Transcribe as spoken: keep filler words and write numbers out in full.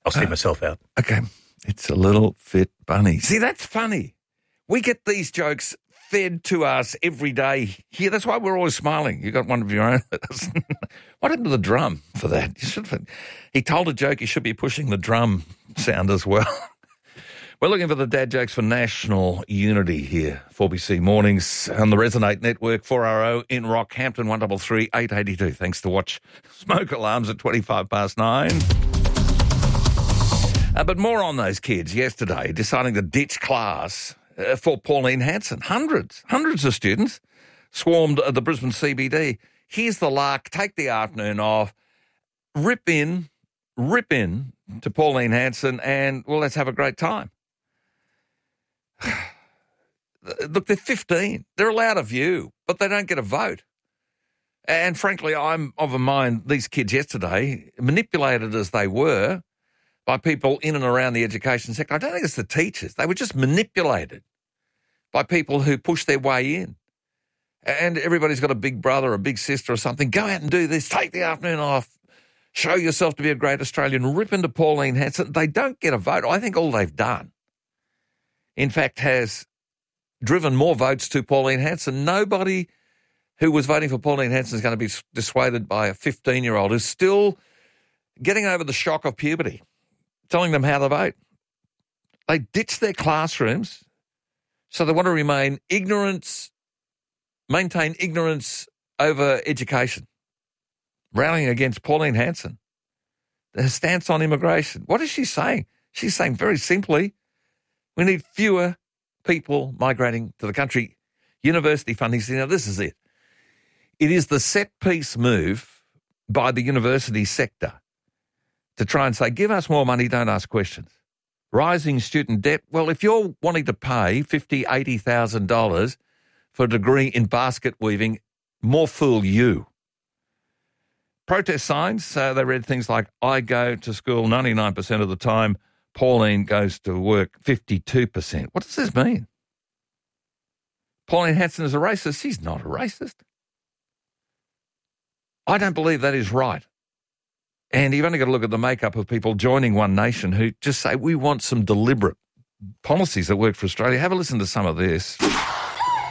I'll see uh, myself out. Okay. It's a little fit bunny. See, that's funny. We get these jokes fed to us every day here. That's why we're always smiling. You got one of your own. What happened to the drum for that? You should have, he told a joke, you should be pushing the drum sound as well. We're looking for the dad jokes for national unity here. four B C Mornings on the Resonate Network, four R O in Rockhampton, one three three, eight eight two. Thanks to Watch Smoke Alarms at twenty-five past nine. Uh, but more on those kids yesterday deciding to ditch class uh, for Pauline Hanson. Hundreds, hundreds of students swarmed at the Brisbane C B D. Here's the lark, take the afternoon off, rip in, rip in to Pauline Hanson and, well, let's have a great time. Look, they're fifteen. They're allowed a view, but they don't get a vote. And frankly, I'm of a mind these kids yesterday, manipulated as they were by people in and around the education sector. I don't think it's the teachers. They were just manipulated by people who pushed their way in. And everybody's got a big brother, a big sister or something. Go out and do this. Take the afternoon off. Show yourself to be a great Australian. Rip into Pauline Hanson. They don't get a vote. I think all they've done, in fact, has driven more votes to Pauline Hanson. Nobody who was voting for Pauline Hanson is going to be dissuaded by a fifteen-year-old who's still getting over the shock of puberty, telling them how to vote. They ditch their classrooms, so they want to remain ignorance, maintain ignorance over education, rallying against Pauline Hanson. Her stance on immigration. What is she saying? She's saying very simply, we need fewer people migrating to the country. University funding. Now, this is it. It is the set-piece move by the university sector to try and say, give us more money, don't ask questions. Rising student debt. Well, if you're wanting to pay fifty thousand dollars, eighty thousand dollars for a degree in basket weaving, more fool you. Protest signs, uh, they read things like, I go to school ninety-nine percent of the time, Pauline goes to work fifty-two percent. What does this mean? Pauline Hanson is a racist. She's not a racist. I don't believe that is right. And you've only got to look at the makeup of people joining One Nation who just say, we want some deliberate policies that work for Australia. Have a listen to some of this.